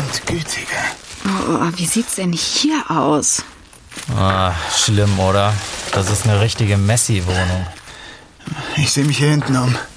Gütige. Oh, wie sieht's denn hier aus? Schlimm, oder? Das ist eine richtige Messi-Wohnung. Ich sehe mich hier hinten um.